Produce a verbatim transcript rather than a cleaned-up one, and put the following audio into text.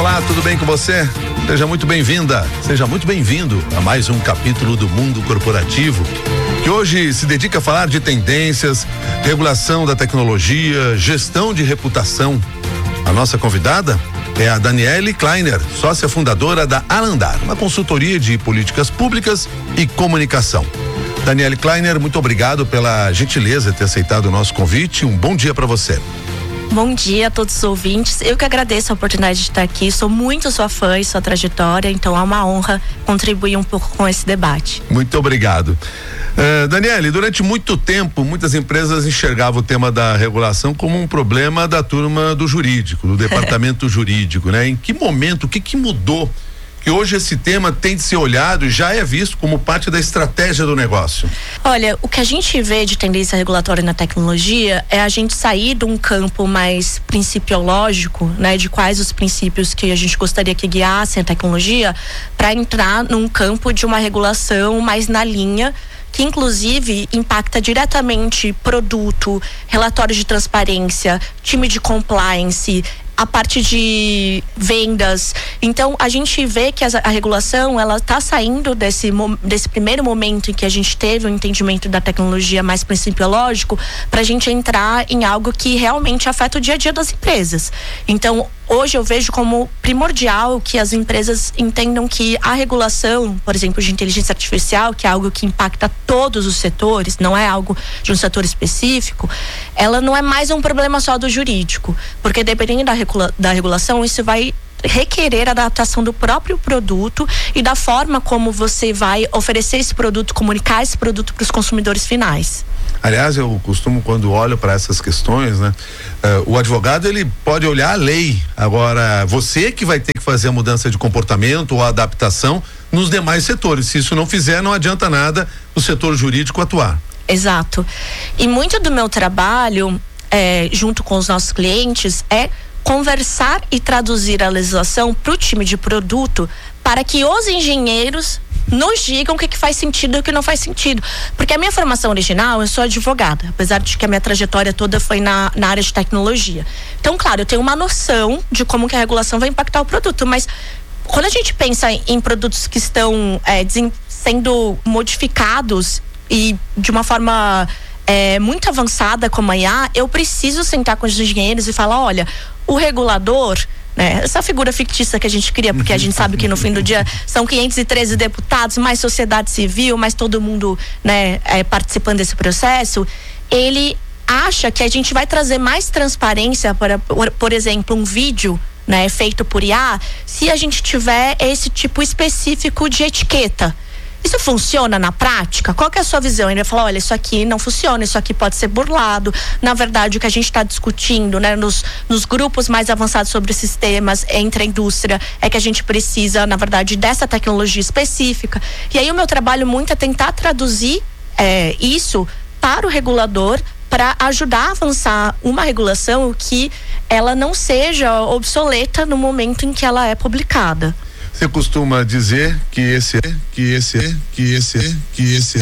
Olá, tudo bem com você? Seja muito bem-vinda, seja muito bem-vindo a mais um capítulo do Mundo Corporativo, que hoje se dedica a falar de tendências, regulação da tecnologia, gestão de reputação. A nossa convidada é a Daniele Kleiner, sócia fundadora da Alandar, uma consultoria de políticas públicas e comunicação. Daniele Kleiner, muito obrigado pela gentileza de ter aceitado o nosso convite. Um bom dia para você. Bom dia a todos os ouvintes. Eu que agradeço a oportunidade de estar aqui. Sou muito sua fã e sua trajetória, então é uma honra contribuir um pouco com esse debate. Muito obrigado. Uh, Daniele, durante muito tempo, muitas empresas enxergavam o tema da regulação como um problema da turma do jurídico, do departamento jurídico, né? Em que momento, o que que mudou? Que hoje esse tema tem de ser olhado e já é visto como parte da estratégia do negócio. Olha, o que a gente vê de tendência regulatória na tecnologia é a gente sair de um campo mais principiológico, né, de quais os princípios que a gente gostaria que guiassem a tecnologia, para entrar num campo de uma regulação mais na linha, que inclusive impacta diretamente produto, relatórios de transparência, time de compliance, a parte de vendas. Então a gente vê que a, a regulação ela está saindo desse, desse primeiro momento em que a gente teve um entendimento da tecnologia mais principiológico, para a gente entrar em algo que realmente afeta o dia a dia das empresas. Então hoje eu vejo como primordial que as empresas entendam que a regulação, por exemplo, de inteligência artificial, que é algo que impacta todos os setores, não é algo de um setor específico, ela não é mais um problema só do jurídico, porque dependendo da, regula- da regulação, isso vai requerer adaptação do próprio produto e da forma como você vai oferecer esse produto, comunicar esse produto para os consumidores finais. Aliás, eu costumo, quando olho para essas questões, né? Uh, o advogado, ele pode olhar a lei. Agora, você que vai ter que fazer a mudança de comportamento ou a adaptação nos demais setores. Se isso não fizer, não adianta nada o setor jurídico atuar. Exato. E muito do meu trabalho, é, junto com os nossos clientes, é conversar e traduzir a legislação para o time de produto, para que os engenheiros nos digam o que, que faz sentido e o que não faz sentido. Porque a minha formação original, eu sou advogada, apesar de que a minha trajetória toda foi na, na área de tecnologia. Então, claro, eu tenho uma noção de como que a regulação vai impactar o produto, mas quando a gente pensa em, em produtos que estão é, desen, sendo modificados e de uma forma é, muito avançada como a I A, eu preciso sentar com os engenheiros e falar, olha, o regulador, né, essa figura fictícia que a gente cria, porque a gente sabe que no fim do dia são quinhentos e treze deputados, mais sociedade civil, mais todo mundo, né, é, participando desse processo, ele acha que a gente vai trazer mais transparência para, por, por exemplo, um vídeo, né, feito por I A, se a gente tiver esse tipo específico de etiqueta. Isso funciona na prática? Qual que é a sua visão? Ele vai falar, olha, isso aqui não funciona, isso aqui pode ser burlado. Na verdade, o que a gente está discutindo, né, nos, nos grupos mais avançados sobre sistemas entre a indústria, é que a gente precisa, na verdade, dessa tecnologia específica. E aí o meu trabalho muito é tentar traduzir é, isso para o regulador, para ajudar a avançar uma regulação que ela não seja obsoleta no momento em que ela é publicada. Você costuma dizer que esse, que esse, que esse, que esse